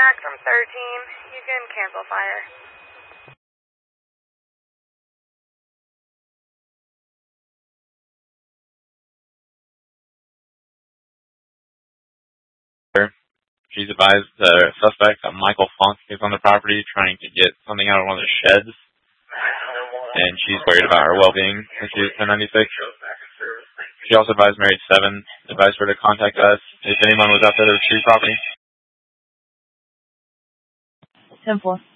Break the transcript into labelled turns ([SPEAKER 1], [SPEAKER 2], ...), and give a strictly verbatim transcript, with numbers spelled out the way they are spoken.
[SPEAKER 1] back from thirteen. You can cancel fire.
[SPEAKER 2] She's advised the suspect, Michael Funk, is on the property trying to get something out of one of the sheds, and she's worried about her well-being when she was ten ninety-six. She also advised Married seven, advised her to contact us if anyone was out there to retrieve property.
[SPEAKER 3] ten four.